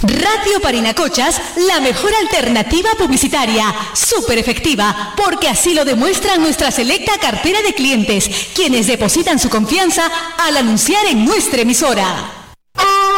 Radio Parinacochas, la mejor alternativa publicitaria, súper efectiva, porque así lo demuestra nuestra selecta cartera de clientes, quienes depositan su confianza al anunciar en nuestra emisora.